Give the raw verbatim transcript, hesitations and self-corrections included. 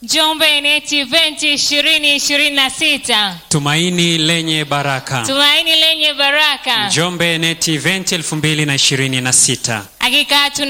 Njombe Net Event ishirini ishirini na sita. Tumaini lenye baraka. Tumaini lenye baraka. Njombe Net Event elfu mbili na ishirini na sita. Hakika